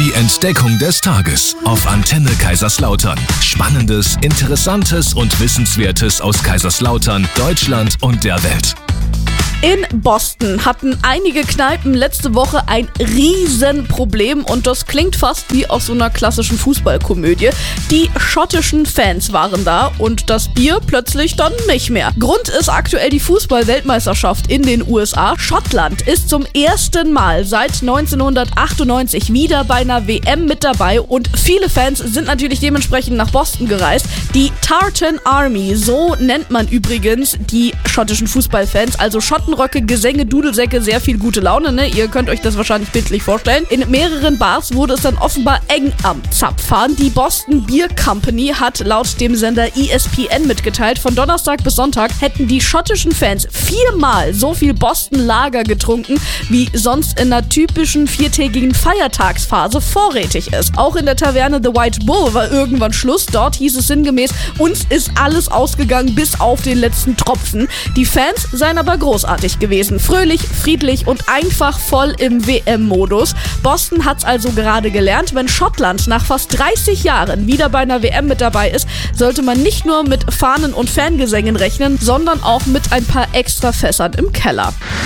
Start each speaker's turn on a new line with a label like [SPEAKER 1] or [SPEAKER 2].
[SPEAKER 1] Die Entdeckung des Tages auf Antenne Kaiserslautern. Spannendes, Interessantes und Wissenswertes aus Kaiserslautern, Deutschland und der Welt.
[SPEAKER 2] In Boston hatten einige Kneipen letzte Woche ein Riesenproblem und das klingt fast wie aus so einer klassischen Fußballkomödie. Die schottischen Fans waren da und das Bier plötzlich dann nicht mehr. Grund ist aktuell die Fußball-Weltmeisterschaft in den USA. Schottland ist zum ersten Mal seit 1998 wieder bei einer WM mit dabei und viele Fans sind natürlich dementsprechend nach Boston gereist. Die Tartan Army, so nennt man übrigens die schottischen Fußballfans, also Schottenröcke, Gesänge, Dudelsäcke, sehr viel gute Laune, ne? Ihr könnt euch das wahrscheinlich bildlich vorstellen. In mehreren Bars wurde es dann offenbar eng am Zapfahren. Die Boston Beer Company hat laut dem Sender ESPN mitgeteilt, von Donnerstag bis Sonntag hätten die schottischen Fans 4-mal so viel Boston Lager getrunken, wie sonst in einer typischen viertägigen Feiertagsphase vorrätig ist. Auch in der Taverne The White Bull war irgendwann Schluss. Dort hieß es sinngemäß, uns ist alles ausgegangen bis auf den letzten Tropfen. Die Fans seien aber großartig gewesen. Fröhlich, friedlich und einfach voll im WM-Modus. Boston hat's also gerade gelernt, wenn Schottland nach fast 30 Jahren wieder bei einer WM mit dabei ist, sollte man nicht nur mit Fahnen und Fangesängen rechnen, sondern auch mit ein paar extra Fässern im Keller.